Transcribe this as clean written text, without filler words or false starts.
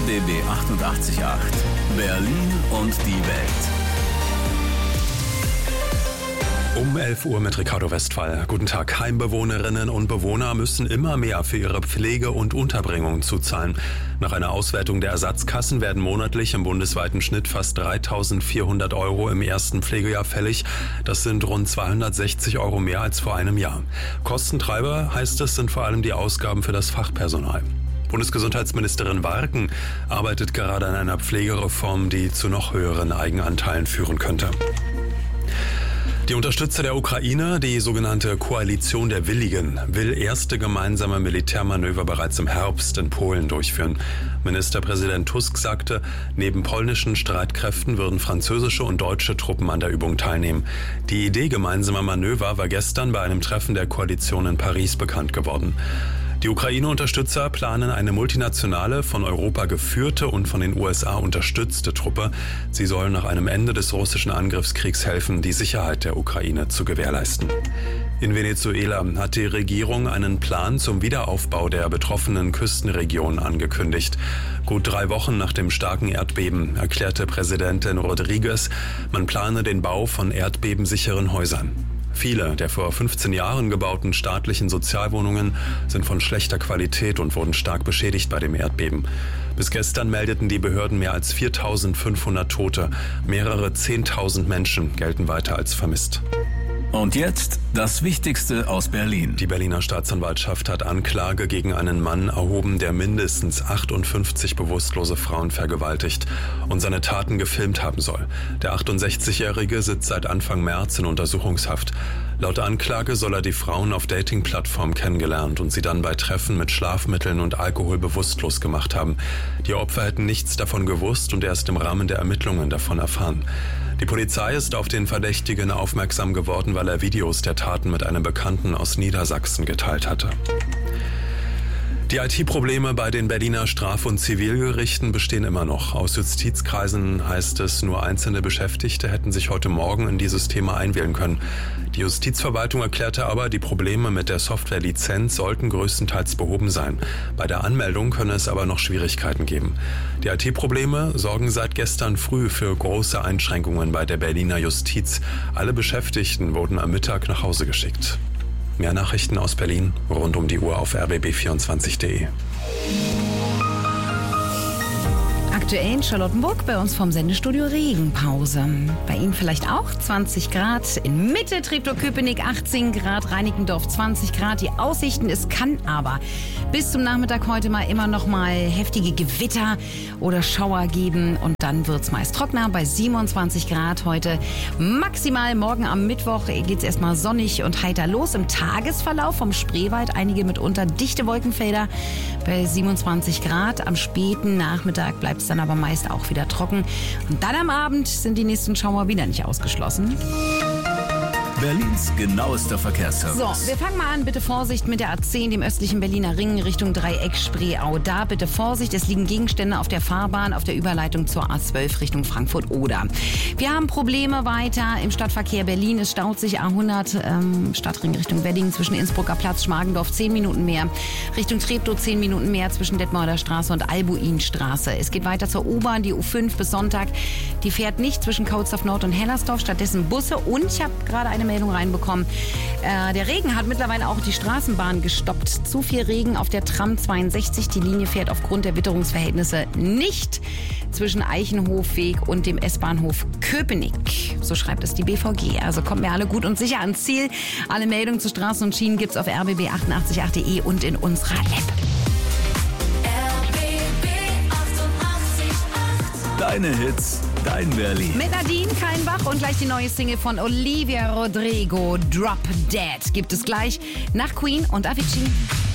RBB 88.8 Berlin und die Welt. Um 11 Uhr mit Ricardo Westphal. Guten Tag. Heimbewohnerinnen und Bewohner müssen immer mehr für ihre Pflege und Unterbringung zuzahlen. Nach einer Auswertung der Ersatzkassen werden monatlich im bundesweiten Schnitt fast 3.400 Euro im ersten Pflegejahr fällig. Das sind rund 260 Euro mehr als vor einem Jahr. Kostentreiber, heißt es, sind vor allem die Ausgaben für das Fachpersonal. Bundesgesundheitsministerin Warken arbeitet gerade an einer Pflegereform, die zu noch höheren Eigenanteilen führen könnte. Die Unterstützer der Ukraine, die sogenannte Koalition der Willigen, will erste gemeinsame Militärmanöver bereits im Herbst in Polen durchführen. Ministerpräsident Tusk sagte, neben polnischen Streitkräften würden französische und deutsche Truppen an der Übung teilnehmen. Die Idee gemeinsamer Manöver war gestern bei einem Treffen der Koalition in Paris bekannt geworden. Die Ukraine-Unterstützer planen eine multinationale, von Europa geführte und von den USA unterstützte Truppe. Sie soll nach einem Ende des russischen Angriffskriegs helfen, die Sicherheit der Ukraine zu gewährleisten. In Venezuela hat die Regierung einen Plan zum Wiederaufbau der betroffenen Küstenregion angekündigt. Gut 3 Wochen nach dem starken Erdbeben erklärte Präsidentin Rodriguez, man plane den Bau von erdbebensicheren Häusern. Viele der vor 15 Jahren gebauten staatlichen Sozialwohnungen sind von schlechter Qualität und wurden stark beschädigt bei dem Erdbeben. Bis gestern meldeten die Behörden mehr als 4.500 Tote. Mehrere 10.000 Menschen gelten weiter als vermisst. Und jetzt das Wichtigste aus Berlin. Die Berliner Staatsanwaltschaft hat Anklage gegen einen Mann erhoben, der mindestens 58 bewusstlose Frauen vergewaltigt und seine Taten gefilmt haben soll. Der 68-Jährige sitzt seit Anfang März in Untersuchungshaft. Laut Anklage soll er die Frauen auf Dating-Plattformen kennengelernt und sie dann bei Treffen mit Schlafmitteln und Alkohol bewusstlos gemacht haben. Die Opfer hätten nichts davon gewusst und erst im Rahmen der Ermittlungen davon erfahren. Die Polizei ist auf den Verdächtigen aufmerksam geworden, weil er Videos der Taten mit einem Bekannten aus Niedersachsen geteilt hatte. Die IT-Probleme bei den Berliner Straf- und Zivilgerichten bestehen immer noch. Aus Justizkreisen heißt es, nur einzelne Beschäftigte hätten sich heute Morgen in dieses Thema einwählen können. Die Justizverwaltung erklärte aber, die Probleme mit der Softwarelizenz sollten größtenteils behoben sein. Bei der Anmeldung könne es aber noch Schwierigkeiten geben. Die IT-Probleme sorgen seit gestern früh für große Einschränkungen bei der Berliner Justiz. Alle Beschäftigten wurden am Mittag nach Hause geschickt. Mehr Nachrichten aus Berlin rund um die Uhr auf rbb24.de. Aktuell in Charlottenburg, bei uns vom Sendestudio Regenpause. Bei Ihnen vielleicht auch 20 Grad. In Mitte Treptow-Köpenick 18 Grad, Reinickendorf 20 Grad. Die Aussichten, es kann aber bis zum Nachmittag heute mal immer noch mal heftige Gewitter oder Schauer geben. Und dann wird es meist trockener bei 27 Grad heute. Maximal morgen am Mittwoch geht es erstmal sonnig und heiter los. Im Tagesverlauf vom Spreewald einige mitunter dichte Wolkenfelder bei 27 Grad. Am späten Nachmittag bleibt es dann aber meist auch wieder trocken. Und dann am Abend sind die nächsten Schauer wieder nicht ausgeschlossen. Berlins genauester Verkehrsservice. So, wir fangen mal an. Bitte Vorsicht mit der A10, dem östlichen Berliner Ring, Richtung Dreieck Spreeau. Da bitte Vorsicht, es liegen Gegenstände auf der Fahrbahn, auf der Überleitung zur A12 Richtung Frankfurt-Oder. Wir haben Probleme weiter im Stadtverkehr Berlin. Es staut sich A100 Stadtring Richtung Wedding zwischen Innsbrucker Platz, Schmargendorf 10 Minuten mehr. Richtung Treptow 10 Minuten mehr zwischen Detmolder Straße und Albuinstraße. Es geht weiter zur U-Bahn, die U5 bis Sonntag. Die fährt nicht zwischen Kautsdorf Nord und Hellersdorf, stattdessen Busse. Und ich habe gerade eine Meldung reinbekommen. Der Regen hat mittlerweile auch die Straßenbahn gestoppt. Zu viel Regen auf der Tram 62. Die Linie fährt aufgrund der Witterungsverhältnisse nicht zwischen Eichenhofweg und dem S-Bahnhof Köpenick. So schreibt es die BVG. Also kommt mir alle gut und sicher ans Ziel. Alle Meldungen zu Straßen und Schienen gibt's auf rbb888.de und in unserer App. Deine Hits, dein Berlin. Mit Nadine Kallenbach und gleich die neue Single von Olivia Rodrigo, Drop Dead, gibt es gleich nach Queen und Avicii.